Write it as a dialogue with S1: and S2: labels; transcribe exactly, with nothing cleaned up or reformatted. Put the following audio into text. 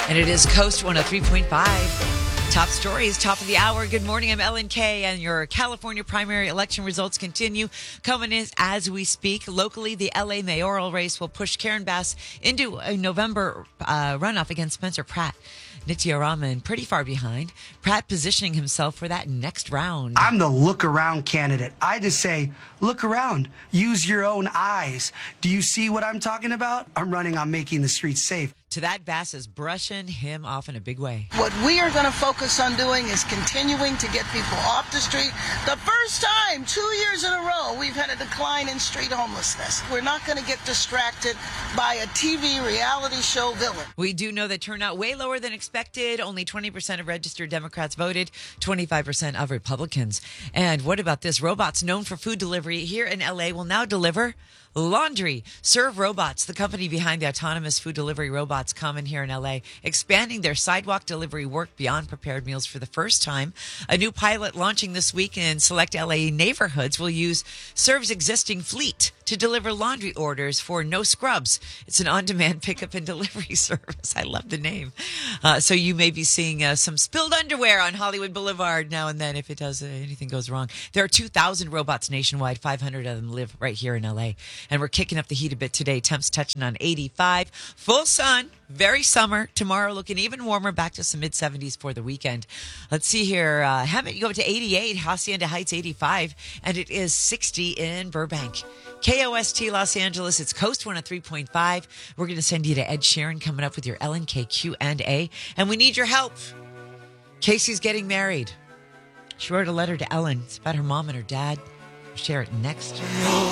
S1: And it is Coast one oh three point five. Top stories, top of the hour. Good morning. I'm Ellen Kay, and your California primary election results continue coming in as we speak. Locally, the L A mayoral race will push Karen Bass into a November uh, runoff against Spencer Pratt. Nitya Raman pretty far behind. Pratt positioning himself for that next round.
S2: I'm the look around candidate. I just say, look around. Use your own eyes. Do you see what I'm talking about? I'm running on making the streets safe.
S1: To that, Bass is brushing him off in a big way.
S3: What we are going to focus on doing is continuing to get people off the street. The first time, two years in a row, we've had a decline in street homelessness. We're not going to get distracted by a T V reality show villain.
S1: We do know that turnout way lower than expected. Only twenty percent of registered Democrats voted, twenty-five percent of Republicans. And what about this? Robots known for food delivery here in L A will now deliver laundry. Serve Robots, the company behind the autonomous food delivery robots common here in L A, expanding their sidewalk delivery work beyond prepared meals for the first time. A new pilot launching this week in select L A neighborhoods will use Serve's existing fleet to deliver laundry orders for no scrubs. It's an on-demand pickup and delivery service. I love the name. Uh, so you may be seeing uh, some spilled underwear on Hollywood Boulevard now and then if it does uh, anything goes wrong. There are two thousand robots nationwide. five hundred of them live right here in L A. And we're kicking up the heat a bit today. Temps touching on eighty-five. Full sun. Very summer. Tomorrow looking even warmer, back to some mid-seventies for the weekend. Let's see here. Uh, Hammett, you go to eighty-eight. Hacienda Heights, eighty-five. And it is sixty in Burbank. K O S T Los Angeles, it's Coast one oh three point five. We're going to send you to Ed Sheeran coming up with your Ellen K Q and A. And we need your help. Casey's getting married. She wrote a letter to Ellen. It's about her mom and her dad. We'll share it next.